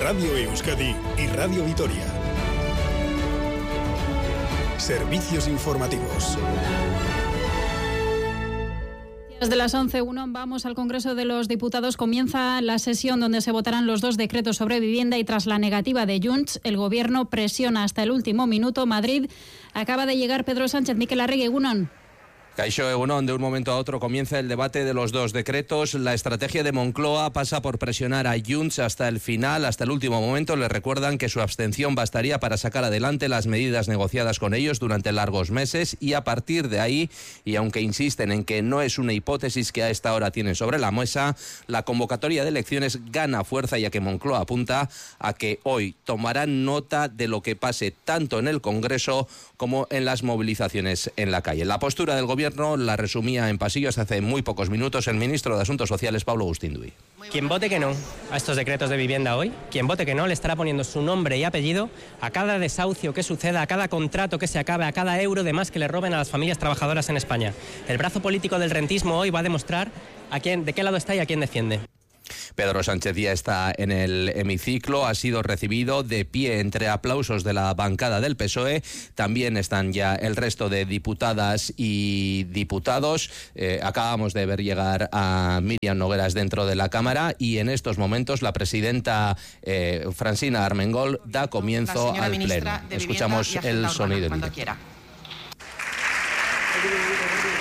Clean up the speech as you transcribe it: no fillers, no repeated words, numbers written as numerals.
Radio Euskadi y Radio Vitoria. Servicios informativos. Desde las 11:01 vamos al Congreso de los Diputados. Comienza la sesión donde se votarán los 2 decretos sobre vivienda y tras la negativa de Junts, el Gobierno presiona hasta el último minuto. Madrid acaba de llegar Pedro Sánchez. Mikel Arregui, egunon. Kaixo, egunon, de un momento a otro comienza el debate de los 2 decretos. La estrategia de Moncloa pasa por presionar a Junts hasta el final, hasta el último momento. Le recuerdan que su abstención bastaría para sacar adelante las medidas negociadas con ellos durante largos meses y a partir de ahí, y aunque insisten en que no es una hipótesis que a esta hora tienen sobre la mesa, la convocatoria de elecciones gana fuerza, ya que Moncloa apunta a que hoy tomarán nota de lo que pase tanto en el Congreso como en las movilizaciones en la calle. La postura del Gobierno la resumía en pasillos hace muy pocos minutos el ministro de Asuntos Sociales, Pablo Agustín-Duy. Quien vote que no a estos decretos de vivienda hoy, quien vote que no, le estará poniendo su nombre y apellido a cada desahucio que suceda, a cada contrato que se acabe, a cada euro de más que le roben a las familias trabajadoras en España. El brazo político del rentismo hoy va a demostrar de qué lado está y a quién defiende. Pedro Sánchez ya está en el hemiciclo, ha sido recibido de pie entre aplausos de la bancada del PSOE. También están ya el resto de diputadas y diputados. Acabamos de ver llegar a Miriam Nogueras dentro de la Cámara y en estos momentos la presidenta Francina Armengol da comienzo al pleno. Escuchamos el sonido.